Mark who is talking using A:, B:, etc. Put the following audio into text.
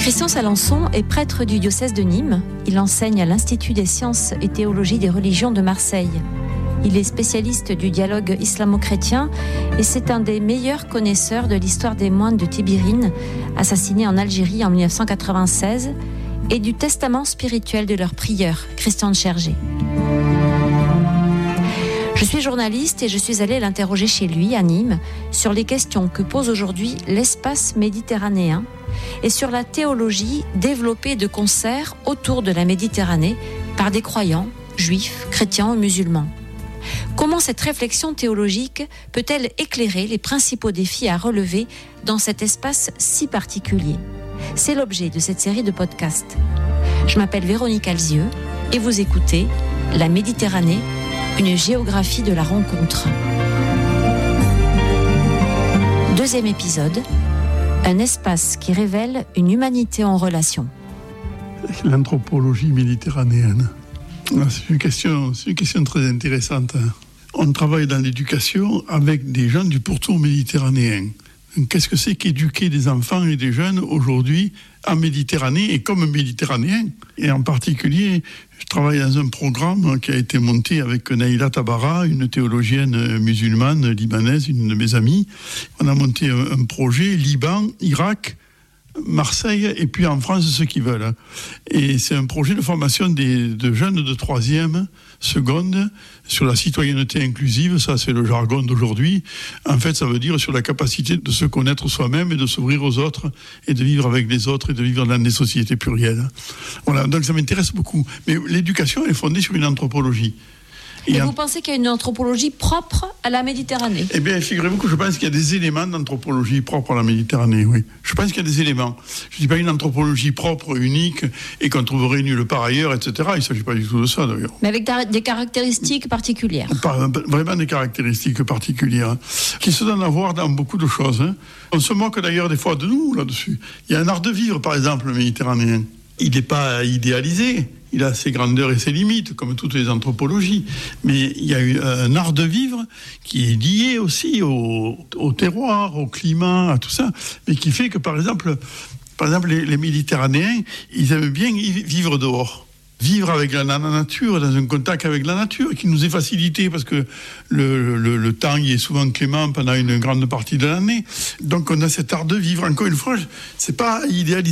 A: Christian Salençon est prêtre du diocèse de Nîmes. Il enseigne à l'Institut des sciences et théologie des religions de Marseille. Il est spécialiste du dialogue islamo-chrétien et c'est un des meilleurs connaisseurs de l'histoire des moines de Tibérine, assassinés en Algérie en 1996, et du testament spirituel de leur prieur, Christian de Chergé. Je suis journaliste et je suis allée l'interroger chez lui, à Nîmes, sur les questions que pose aujourd'hui l'espace méditerranéen et sur la théologie développée de concert autour de la Méditerranée par des croyants, juifs, chrétiens ou musulmans. Comment cette réflexion théologique peut-elle éclairer les principaux défis à relever dans cet espace si particulier ? C'est l'objet de cette série de podcasts. Je m'appelle Véronique Alzieux et vous écoutez La Méditerranée, une géographie de la rencontre. Deuxième épisode, un espace qui révèle une humanité en relation.
B: L'anthropologie méditerranéenne. C'est une question très intéressante. On travaille dans l'éducation avec des gens du pourtour méditerranéen. Qu'est-ce que c'est qu'éduquer des enfants et des jeunes aujourd'hui en Méditerranée et comme méditerranéens ? Et en particulier, je travaille dans un programme qui a été monté avec Naïla Tabara, une théologienne musulmane libanaise, une de mes amies. On a monté un projet Liban, Irak, Marseille et puis en France ceux qui veulent. Et c'est un projet de formation de jeunes de 3e, seconde, sur la citoyenneté inclusive, ça c'est le jargon d'aujourd'hui. En fait, ça veut dire sur la capacité de se connaître soi-même et de s'ouvrir aux autres et de vivre avec les autres et de vivre dans des sociétés plurielles. Voilà, donc ça m'intéresse beaucoup. Mais l'éducation est fondée sur une anthropologie.
A: Et vous pensez qu'il y a une anthropologie propre à la Méditerranée ?
B: Eh bien, figurez-vous que je pense qu'il y a des éléments d'anthropologie propre à la Méditerranée, oui. Je pense qu'il y a des éléments. Je ne dis pas une anthropologie propre, unique, et qu'on trouverait nulle part ailleurs, etc. Il ne s'agit pas du tout de ça, d'ailleurs.
A: Mais avec des caractéristiques particulières.
B: Vraiment des caractéristiques particulières, qui se donnent à voir dans beaucoup de choses. On se moque d'ailleurs des fois de nous, là-dessus. Il y a un art de vivre, par exemple, le méditerranéen. Il n'est pas idéalisé. Il a ses grandeurs et ses limites, comme toutes les anthropologies. Mais il y a eu un art de vivre qui est lié aussi au terroir, au climat, à tout ça, mais qui fait que, par exemple les Méditerranéens, ils aiment bien vivre dehors. Vivre avec la nature, dans un contact avec la nature, qui nous est facilité parce que le temps il est souvent clément pendant une grande partie de l'année. Donc on a cet art de vivre. Encore une fois, c'est pas idéalisé.